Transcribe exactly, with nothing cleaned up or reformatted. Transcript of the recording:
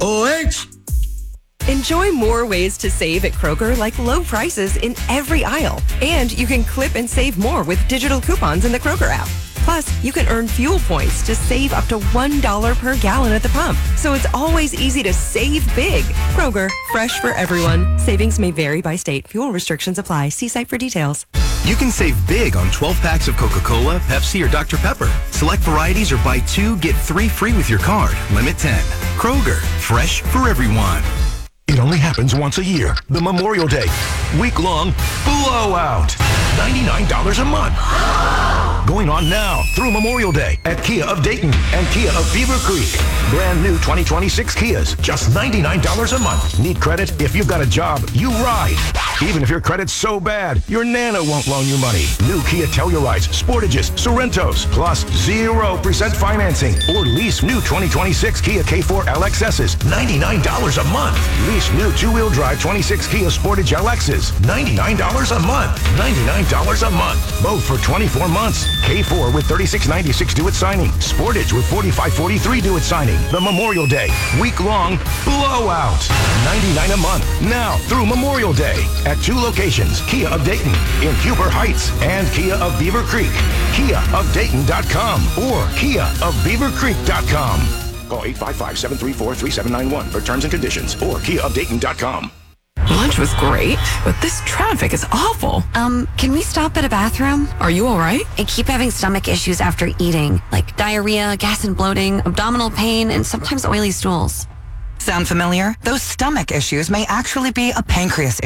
O H! Enjoy more ways to save at Kroger, like low prices in every aisle. And you can clip and save more with digital coupons in the Kroger app. Plus, you can earn fuel points to save up to one dollar per gallon at the pump. So it's always easy to save big. Kroger, fresh for everyone. Savings may vary by state. Fuel restrictions apply. See site for details. You can save big on twelve packs of Coca-Cola, Pepsi, or Doctor Pepper. Select varieties or buy two, get three free with your card. Limit ten. Kroger, fresh for everyone. It only happens once a year. The Memorial Day week-long blowout. ninety-nine dollars a month. Going on now through Memorial Day at Kia of Dayton and Kia of Beaver Creek. Brand new twenty twenty-six Kias, just ninety-nine dollars a month. Need credit? If you've got a job, you ride. Even if your credit's so bad, your Nana won't loan you money. New Kia Tellurides, Sportages, Sorrentos, plus zero percent financing. Or lease new twenty twenty-six Kia K four L X S's, ninety-nine dollars a month. Lease new two-wheel drive twenty-six Kia Sportage L X's, ninety-nine dollars a month. ninety-nine dollars a month. Both for twenty-four months. K four with thirty-six ninety-six due at signing. Sportage with forty-five forty-three due at signing. The Memorial Day week-long blowout. ninety-nine dollars a month. Now through Memorial Day at two locations. Kia of Dayton in Huber Heights and Kia of Beaver Creek. Kia of Dayton dot com or Kia of Beaver Creek dot com. Call eight five five, seven three four, three seven nine one for terms and conditions or Kia of Dayton dot com. Lunch was great, but this traffic is awful. Um, can we stop at a bathroom? Are you all right? I keep having stomach issues after eating, like diarrhea, gas and bloating, abdominal pain, and sometimes oily stools. Sound familiar? Those stomach issues may actually be a pancreas